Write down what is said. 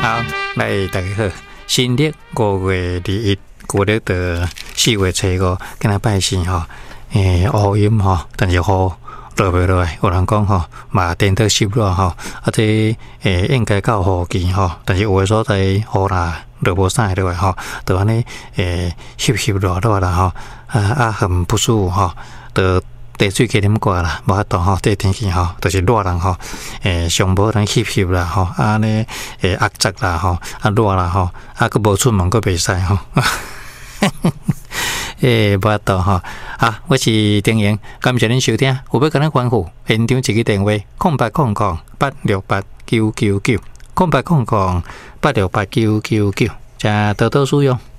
好，来大家好，新历5月21，旧历的4月初5，今仔拜神吼，乌阴吼，但是雨落袂落来，有人讲吼，嘛颠倒湿热吼，这应该到雨季吼，但是有的所在雨啦，落无啥落来吼，就安尼湿热啦吼，很不舒服吼，就地水加啉寡啦，无法度吼，这天气吼，就是热人吼，上无人翕啦吼，安尼压杂啦吼，热啦吼，佫无出门佫袂使吼，无法度吼。好，我是丁莹，感谢恁收听，有要跟咱吩咐，现场一个电话：0800868999，0800868999，请多多使用。